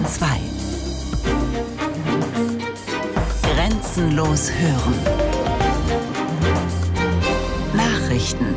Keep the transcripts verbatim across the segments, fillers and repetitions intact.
zwei. Grenzenlos hören. Nachrichten.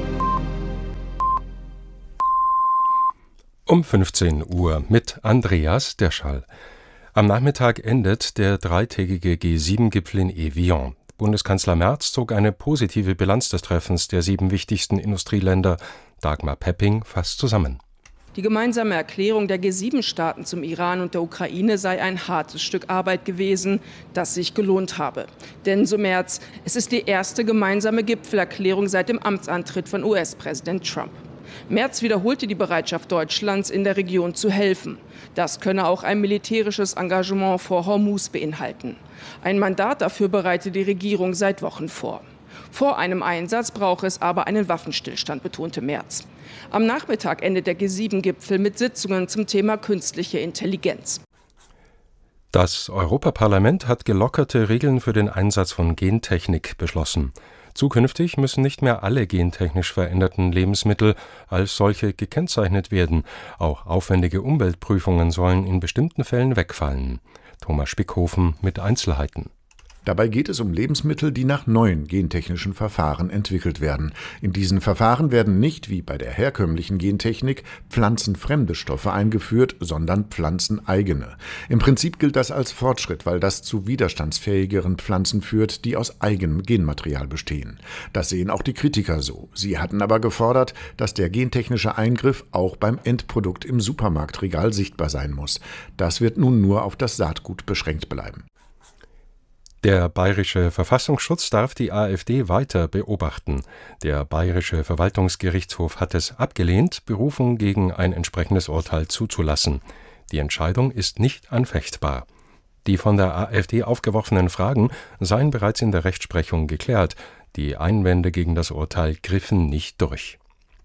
Um fünfzehn Uhr mit Andreas Derschall. Am Nachmittag endet der dreitägige G sieben Gipfel in Evian. Bundeskanzler Merz zog eine positive Bilanz des Treffens der sieben wichtigsten Industrieländer. Dagmar Pepping fasst zusammen. Die gemeinsame Erklärung der G sieben Staaten zum Iran und der Ukraine sei ein hartes Stück Arbeit gewesen, das sich gelohnt habe. Denn, so Merz, es ist die erste gemeinsame Gipfelerklärung seit dem Amtsantritt von U S-Präsident Trump. Merz wiederholte die Bereitschaft Deutschlands, in der Region zu helfen. Das könne auch ein militärisches Engagement vor Hormuz beinhalten. Ein Mandat dafür bereite die Regierung seit Wochen vor. Vor einem Einsatz brauche es aber einen Waffenstillstand, betonte Merz. Am Nachmittag endet der G sieben Gipfel mit Sitzungen zum Thema künstliche Intelligenz. Das Europaparlament hat gelockerte Regeln für den Einsatz von Gentechnik beschlossen. Zukünftig müssen nicht mehr alle gentechnisch veränderten Lebensmittel als solche gekennzeichnet werden. Auch aufwendige Umweltprüfungen sollen in bestimmten Fällen wegfallen. Thomas Spickhofen mit Einzelheiten. Dabei geht es um Lebensmittel, die nach neuen gentechnischen Verfahren entwickelt werden. In diesen Verfahren werden nicht, wie bei der herkömmlichen Gentechnik, pflanzenfremde Stoffe eingeführt, sondern pflanzeneigene. Im Prinzip gilt das als Fortschritt, weil das zu widerstandsfähigeren Pflanzen führt, die aus eigenem Genmaterial bestehen. Das sehen auch die Kritiker so. Sie hatten aber gefordert, dass der gentechnische Eingriff auch beim Endprodukt im Supermarktregal sichtbar sein muss. Das wird nun nur auf das Saatgut beschränkt bleiben. Der Bayerische Verfassungsschutz darf die AfD weiter beobachten. Der Bayerische Verwaltungsgerichtshof hat es abgelehnt, Berufung gegen ein entsprechendes Urteil zuzulassen. Die Entscheidung ist nicht anfechtbar. Die von der AfD aufgeworfenen Fragen seien bereits in der Rechtsprechung geklärt. Die Einwände gegen das Urteil griffen nicht durch.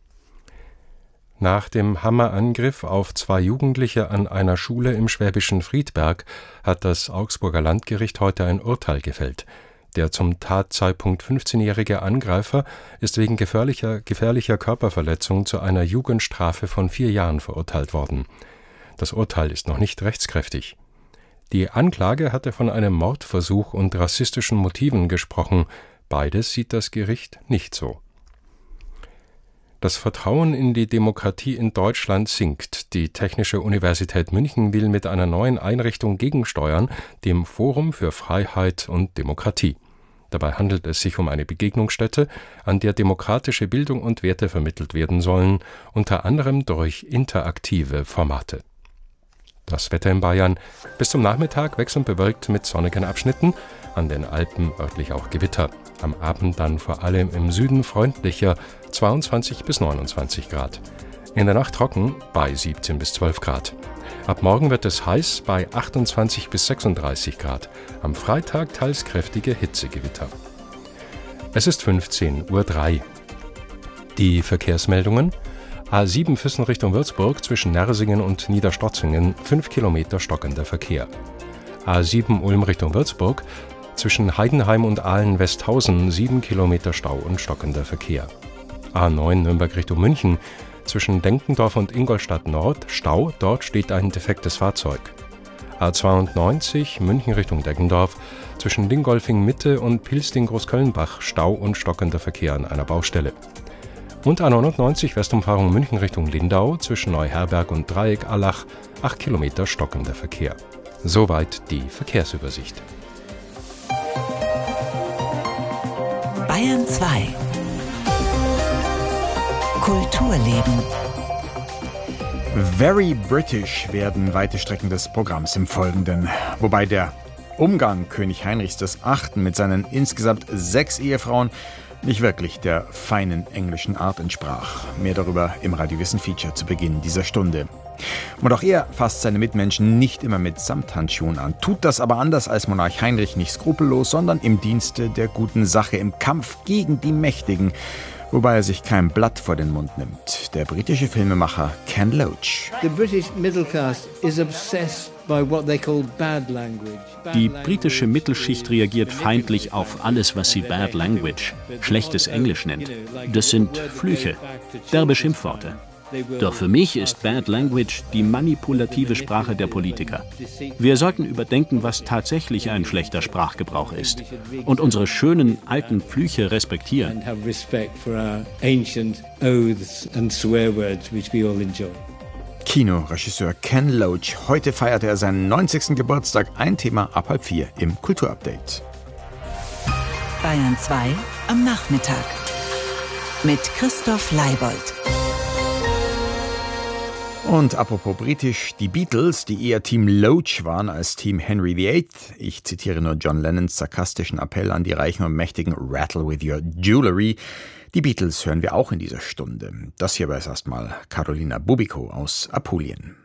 Nach dem Hammerangriff auf zwei Jugendliche an einer Schule im schwäbischen Friedberg hat das Augsburger Landgericht heute ein Urteil gefällt. Der zum Tatzeitpunkt fünfzehnjährige Angreifer ist wegen gefährlicher, gefährlicher Körperverletzung zu einer Jugendstrafe von vier Jahren verurteilt worden. Das Urteil ist noch nicht rechtskräftig. Die Anklage hatte von einem Mordversuch und rassistischen Motiven gesprochen. Beides sieht das Gericht nicht so. Das Vertrauen in die Demokratie in Deutschland sinkt. Die Technische Universität München will mit einer neuen Einrichtung gegensteuern, dem Forum für Freiheit und Demokratie. Dabei handelt es sich um eine Begegnungsstätte, an der demokratische Bildung und Werte vermittelt werden sollen, unter anderem durch interaktive Formate. Das Wetter in Bayern: bis zum Nachmittag wechselnd bewölkt mit sonnigen Abschnitten, an den Alpen örtlich auch Gewitter. Am Abend dann vor allem im Süden freundlicher, zweiundzwanzig bis neunundzwanzig Grad. In der Nacht trocken bei siebzehn bis zwölf Grad. Ab morgen wird es heiß bei achtundzwanzig bis sechsunddreißig Grad. Am Freitag teils kräftige Hitzegewitter. Es ist fünfzehn Uhr drei. Die Verkehrsmeldungen: A sieben Füssen Richtung Würzburg zwischen Nersingen und Niederstotzingen, fünf Kilometer stockender Verkehr. A sieben Ulm Richtung Würzburg zwischen Heidenheim und Ahlen-Westhausen, sieben Kilometer Stau und stockender Verkehr. A neun Nürnberg Richtung München zwischen Denkendorf und Ingolstadt Nord, Stau, dort steht ein defektes Fahrzeug. A zweiundneunzig München Richtung Deggendorf zwischen Dingolfing Mitte und Pilsting-Großkölnbach, Stau und stockender Verkehr an einer Baustelle. Und A neunundneunzig Westumfahrung München Richtung Lindau zwischen Neuherberg und Dreieck-Allach, acht Kilometer stockender Verkehr. Soweit die Verkehrsübersicht. Bayern zwei. Kulturleben. Very British werden weite Strecken des Programms im Folgenden. Wobei der Umgang König Heinrichs des Achten mit seinen insgesamt sechs Ehefrauen nicht wirklich der feinen englischen Art entsprach. Mehr darüber im Radiowissen-Feature zu Beginn dieser Stunde. Und auch er fasst seine Mitmenschen nicht immer mit Samthandschuhen an, tut das aber anders als Monarch Heinrich nicht skrupellos, sondern im Dienste der guten Sache, im Kampf gegen die Mächtigen, wobei er sich kein Blatt vor den Mund nimmt. Der britische Filmemacher Ken Loach. The British middle class is obsessed by what they call bad language. Die britische Mittelschicht reagiert feindlich auf alles, was sie Bad Language, schlechtes Englisch nennt. Das sind Flüche, derbe Schimpfworte. Doch für mich ist Bad Language die manipulative Sprache der Politiker. Wir sollten überdenken, was tatsächlich ein schlechter Sprachgebrauch ist und unsere schönen alten Flüche respektieren. Kinoregisseur Ken Loach. Heute feierte er seinen neunzigsten Geburtstag. Ein Thema ab halb vier im Kulturupdate. Bayern zwei am Nachmittag mit Christoph Leibold. Und apropos britisch, die Beatles, die eher Team Loach waren als Team Henry der Achte. Ich zitiere nur John Lennons sarkastischen Appell an die Reichen und Mächtigen: Rattle with your jewelry. Die Beatles hören wir auch in dieser Stunde. Das hier war es erstmal Carolina Bubiko aus Apulien.